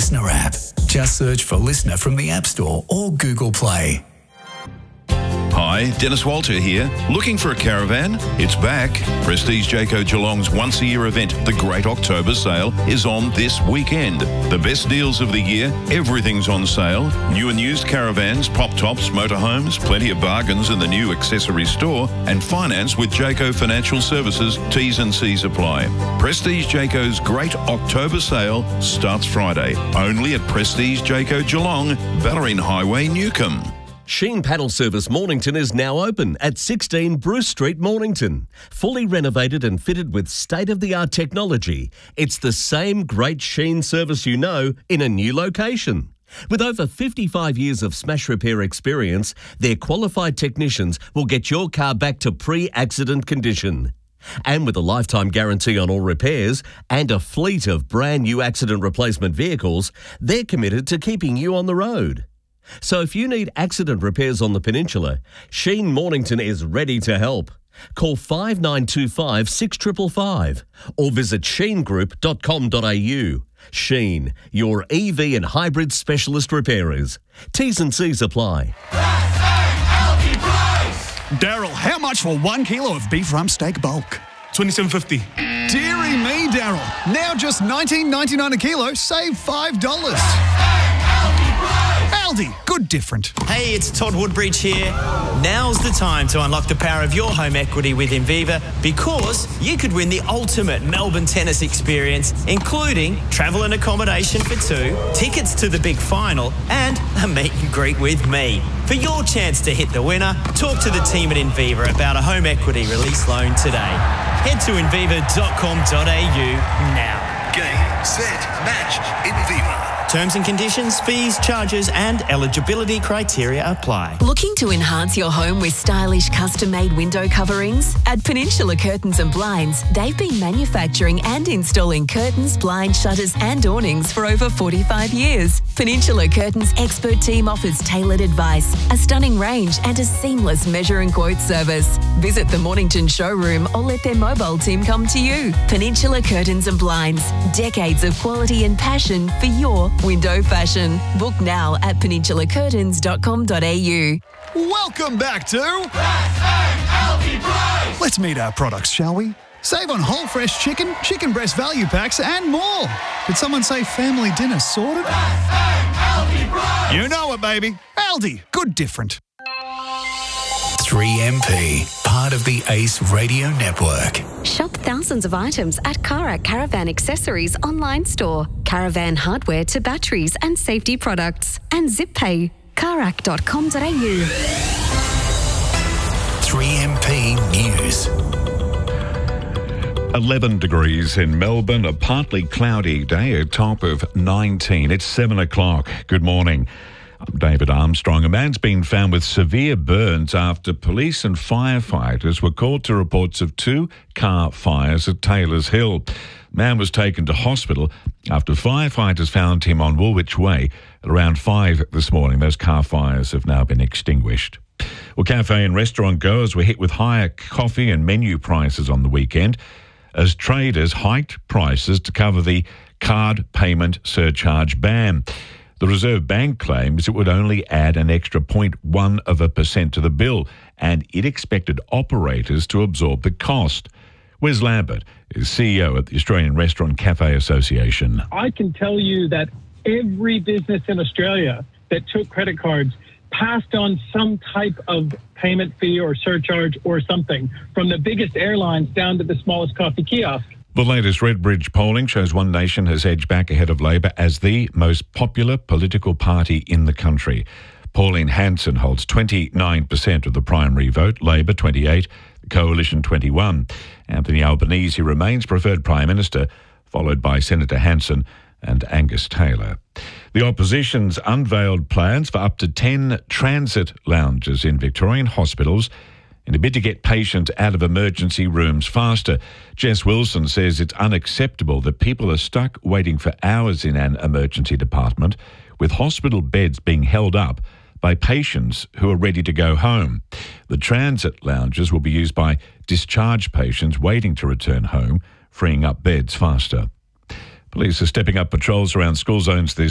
Listener app. Just search for Listener from the App Store or Google Play. Hi, Dennis Walter here. Looking for a caravan? It's back. Prestige Jayco Geelong's once-a-year event, the Great October Sale, is on this weekend. The best deals of the year, everything's on sale. New and used caravans, pop-tops, motorhomes, plenty of bargains in the new accessory store, and finance with Jayco Financial Services. T's and C's apply. Prestige Jayco's Great October Sale starts Friday, only at Prestige Jayco Geelong, Ballerine Highway, Newcombe. Sheen Panel Service Mornington is now open at 16 Bruce Street, Mornington. Fully renovated and fitted with state-of-the-art technology, it's the same great Sheen service you know in a new location. With over 55 years of smash repair experience, their qualified technicians will get your car back to pre-accident condition. And with a lifetime guarantee on all repairs and a fleet of brand new accident replacement vehicles, they're committed to keeping you on the road. So if you need accident repairs on the peninsula, Sheen Mornington is ready to help. Call 5925 6555 or visit sheengroup.com.au. Sheen, your EV and hybrid specialist repairers. T's and C's apply. Daryl, how much for 1 kilo of beef rump steak bulk? $27.50. Deary me, Daryl. Now just $19.99 a kilo, save $5. Aldi, good different. Hey, it's Todd Woodbridge here. Now's the time to unlock the power of your home equity with Inviva, because you could win the ultimate Melbourne tennis experience, including travel and accommodation for 2, tickets to the big final, and a meet and greet with me. For your chance to hit the winner, talk to the team at Inviva about a home equity release loan today. Head to inviva.com.au now. Game, set, match, Inviva. Terms and conditions, fees, charges and eligibility criteria apply. Looking to enhance your home with stylish custom-made window coverings? At Peninsula Curtains and Blinds, they've been manufacturing and installing curtains, blinds, shutters and awnings for over 45 years. Peninsula Curtains' expert team offers tailored advice, a stunning range and a seamless measure and quote service. Visit the Mornington showroom or let their mobile team come to you. Peninsula Curtains and Blinds, decades of quality and passion for your window fashion. Book now at peninsulacurtains.com.au. Welcome back to... Let's meet our products, shall we? Save on whole fresh chicken, chicken breast value packs and more. Did someone say family dinner sorted? You know it, baby. Aldi, good different. 3MP, part of the Ace Radio Network. Shop thousands of items at Karak Caravan Accessories online store. Caravan hardware to batteries and safety products. And ZipPay. Karak.com.au. 3MP News. 11 degrees in Melbourne, a partly cloudy day, a top of 19. It's 7 o'clock. Good morning. I'm David Armstrong. A man's been found with severe burns after police and firefighters were called to reports of 2 car fires at Taylors Hill. Man was taken to hospital after firefighters found him on Woolwich Way at around 5 this morning. Those car fires have now been extinguished. Well, cafe and restaurant goers were hit with higher coffee and menu prices on the weekend as traders hiked prices to cover the card payment surcharge ban. The Reserve Bank claims it would only add an extra 0.1% to the bill, and it expected operators to absorb the cost. Wes Lambert is CEO at the Australian Restaurant Cafe Association. I can tell you that every business in Australia that took credit cards passed on some type of payment fee or surcharge or something, from the biggest airlines down to the smallest coffee kiosk. The latest Redbridge polling shows One Nation has edged back ahead of Labor as the most popular political party in the country. Pauline Hanson holds 29% of the primary vote, Labor 28%, the Coalition 21%. Anthony Albanese remains preferred Prime Minister, followed by Senator Hanson and Angus Taylor. The opposition's unveiled plans for up to 10 transit lounges in Victorian hospitals in a bid to get patients out of emergency rooms faster. Jess Wilson says it's unacceptable that people are stuck waiting for hours in an emergency department, with hospital beds being held up by patients who are ready to go home. The transit lounges will be used by discharged patients waiting to return home, freeing up beds faster. Police are stepping up patrols around school zones this